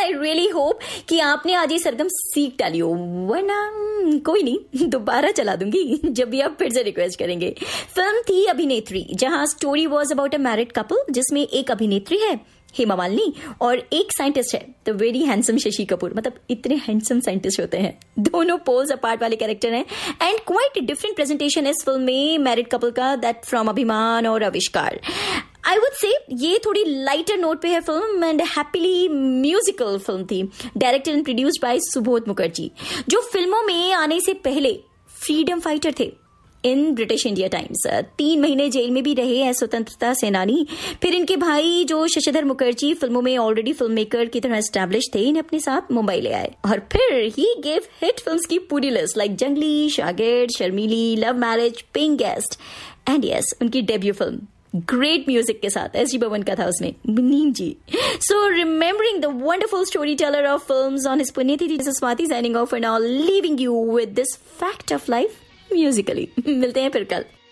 I really hope कि आपने आज ये सरगम सीख डाली हो, वरना कोई नहीं, दोबारा चला दूंगी जब भी आप फिर से रिक्वेस्ट करेंगे। फिल्म थी अभिनेत्री, जहां story was about a married couple, जिसमें एक अभिनेत्री है हेमा मालिनी और एक साइंटिस्ट है the very handsome Shashi Kapoor. मतलब इतने हैंडसम साइंटिस्ट होते हैं, दोनों पोल्स अपार्ट वाले कैरेक्टर हैं एंड क्वाइट डिफरेंट प्रेजेंटेशन इस फिल्म में मैरिड कपल का, दैट फ्रॉम अभिमान और आविष्कार। आई वुड से ये थोड़ी लाइटर नोट पे है film and happily musical film थी। Directed and produced by Subodh Mukherjee, जो फिल्मों में आने से पहले फ्रीडम फाइटर थे इन ब्रिटिश इंडिया टाइम्स। 3 महीने जेल में भी रहे हैं स्वतंत्रता सेनानी। फिर इनके भाई जो शशिधर मुखर्जी फिल्मों में ऑलरेडी फिल्म मेकर की तरह एस्टैब्लिश थे, इन्हें अपने साथ मुंबई ले आए और फिर ही गेव हिट फिल्म्स की पूरी लिस्ट लाइक जंगली, शागिर्द, शर्मीली, love marriage, paying guest and yes उनकी डेब्यू फिल्म ग्रेट म्यूजिक के साथ एस जी बर्मन का था उसमें, मुनीम जी। सो remembering the wonderful story teller of films on his पुण्यतिथि, Swati signing off and all, leaving you with this fact of life Musically. मिलते हैं फिर कल।